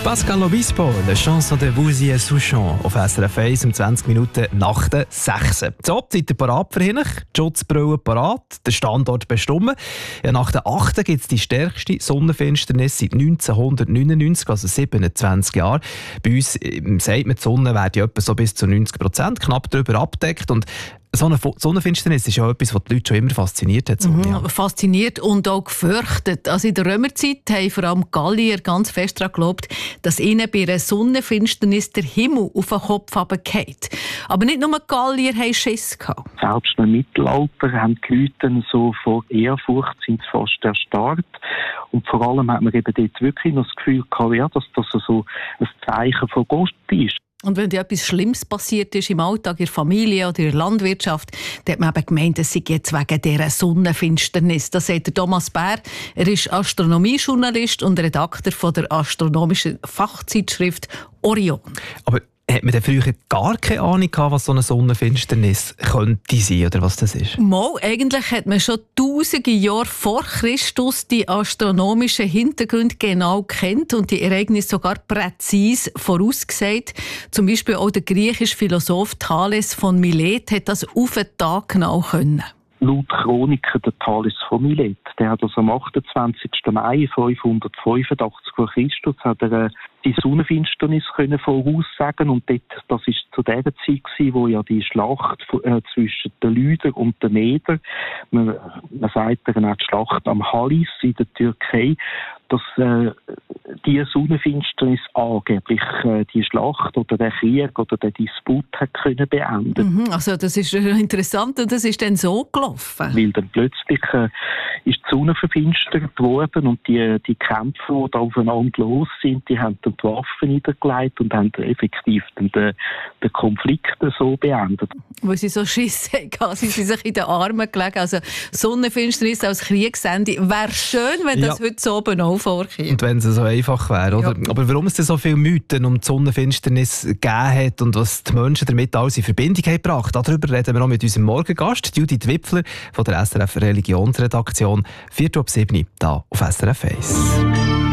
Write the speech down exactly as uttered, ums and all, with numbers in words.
Pascal Obispo, «La chanson de Bouzy Souchon» auf S R F eins um zwanzig Minuten nach der sechs. So, seid ihr parat für hin? Die Schutzbrille parat, der Standort bestimmt. Ja, nach der acht gibt es die stärkste Sonnenfinsternis seit neunzehnhundertneunundneunzig, also siebenundzwanzig Jahre. Bei uns ähm, sagt man, die Sonne wird ja etwa so bis zu neunzig Prozent knapp darüber abdeckt. Und so eine Sonnenfinsternis ist ja etwas, was die Leute schon immer fasziniert hat. Mhm, ja. Fasziniert und auch gefürchtet. Also in der Römerzeit haben vor allem Gallier ganz fest daran geglaubt, dass ihnen bei einer Sonnenfinsternis der Himmel auf den Kopf runterfällt. Aber nicht nur Gallier hatten Schiss gehabt. Selbst im Mittelalter haben die Leute so vor Ehrfurcht sind sie fast erstarrt. Und vor allem hat man eben dort wirklich noch das Gefühl gehabt, ja, dass das so ein Zeichen von Gott ist. Und wenn dir etwas Schlimmes passiert ist im Alltag, in der Familie oder in der Landwirtschaft, dann hat man eben gemeint, es sei jetzt wegen dieser Sonnenfinsternis. Das sagt der Thomas Bär. Er ist Astronomiejournalist und Redakteur von der astronomischen Fachzeitschrift Orion. Aber hat man denn früher gar keine Ahnung gehabt, was so eine Sonnenfinsternis könnte sein oder was das ist? Mal, eigentlich hat man schon tausende Jahre vor Christus die astronomischen Hintergründe genau kennt und die Ereignisse sogar präzise vorausgesagt. Zum Beispiel auch der griechische Philosoph Thales von Milet hat das auf den Tag genau können. Laut Chroniken der Thales von Milet, der hat also am achtundzwanzigsten Mai fünfhundertfünfundachtzig vor Christus hat er äh, die Sonnenfinsternis können voraussagen und dort, das ist zu der Zeit gewesen, wo ja die Schlacht äh, zwischen den Lydern und den Medern, man, man sagt dann auch die Schlacht am Halis in der Türkei, dass äh, die Sonnenfinsternis angeblich äh, die Schlacht oder der Krieg oder der Disput hat können beenden. Mhm, also das ist interessant und das ist dann so gelaufen. Weil dann plötzlich äh, ist die Sonne verfinstert worden und die, die Kämpfer, die da aufeinander los sind, die haben dann die Waffen niedergelegt und haben effektiv den, den Konflikt so beendet. Weil sie so Schiss hatten, sind sie sich in den Armen gelegen. Also Sonnenfinsternis als Kriegsende. Wäre schön, wenn das ja. heute so oben auch vorkommt. Und wenn es so einfach wäre, oder? Ja. Aber warum es denn so viele Mythen um die Sonnenfinsternis gegeben hat und was die Menschen damit alles in Verbindung haben gebracht, darüber reden wir auch mit unserem Morgengast, Judith Wipfler von der S R F Religionsredaktion. vier ab sieben hier auf S R F eins.